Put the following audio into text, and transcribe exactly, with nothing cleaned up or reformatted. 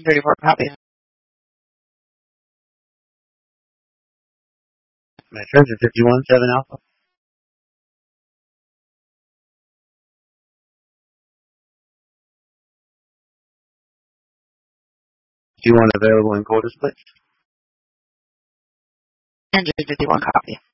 thirty-four copy. Metro to fifty-one seven Alpha. fifty-one available in quarter splits. one hundred fifty-one copy.